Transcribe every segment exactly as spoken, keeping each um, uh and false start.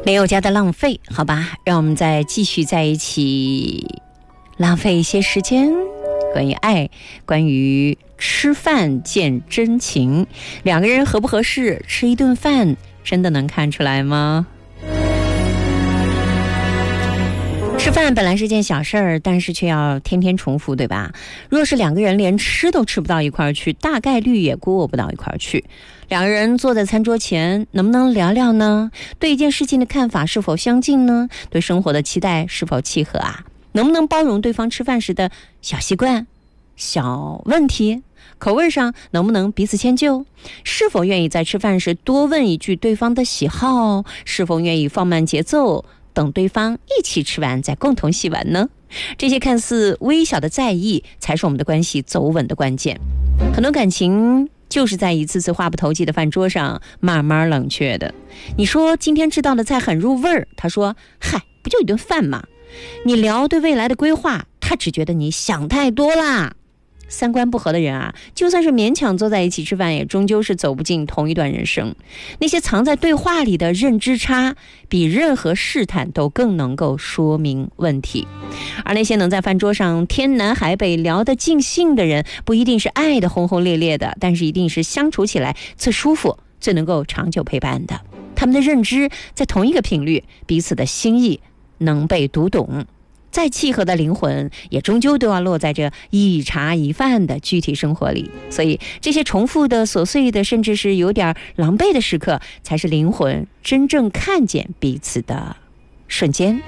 没有家的浪费，好吧，让我们再继续在一起浪费一些时间，关于爱，关于吃饭见真情，两个人合不合适，吃一顿饭真的能看出来吗？吃饭本来是件小事儿，但是却要天天重复，对吧？若是两个人连吃都吃不到一块儿去，大概率也过不到一块儿去。两个人坐在餐桌前，能不能聊聊呢？对一件事情的看法是否相近呢？对生活的期待是否契合啊？能不能包容对方吃饭时的小习惯、小问题？口味上能不能彼此迁就？是否愿意在吃饭时多问一句对方的喜好？是否愿意放慢节奏，等对方一起吃完再共同洗碗呢？这些看似微小的在意，才是我们的关系走稳的关键。很多感情就是在一次次话不投机的饭桌上慢慢冷却的。你说今天吃到的菜很入味儿，他说嗨，不就一顿饭吗？你聊对未来的规划，他只觉得你想太多啦。三观不合的人啊，就算是勉强坐在一起吃饭，也终究是走不进同一段人生。那些藏在对话里的认知差，比任何试探都更能够说明问题。而那些能在饭桌上天南海北聊得尽兴的人，不一定是爱的轰轰烈烈的，但是一定是相处起来最舒服、最能够长久陪伴的。他们的认知在同一个频率，彼此的心意能被读懂。再契合的灵魂也终究都要落在这一茶一饭的具体生活里。所以这些重复的琐碎的甚至是有点狼狈的时刻，才是灵魂真正看见彼此的瞬间。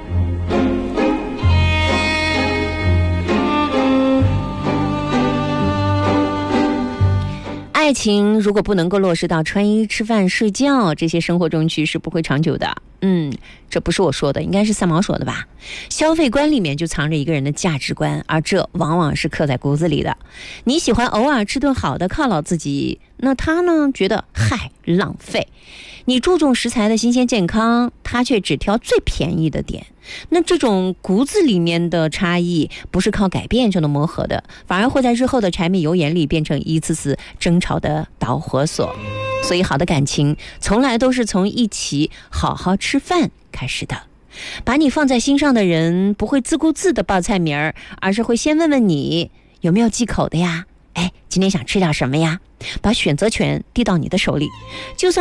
爱情如果不能够落实到穿衣吃饭睡觉这些生活中去，是不会长久的。嗯，这不是我说的，应该是三毛说的吧。消费观里面就藏着一个人的价值观，而这往往是刻在骨子里的。你喜欢偶尔吃顿好的犒劳自己，那他呢觉得嗨浪费。你注重食材的新鲜健康，他却只挑最便宜的点。那这种骨子里面的差异不是靠改变就能磨合的，反而会在日后的柴米油盐里变成一次次争吵的导火索。所以好的感情从来都是从一起好好吃饭开始的。把你放在心上的人不会自顾自的报菜名儿，而是会先问问你有没有忌口的呀，哎，今天想吃点什么呀，把选择权递到你的手里。就算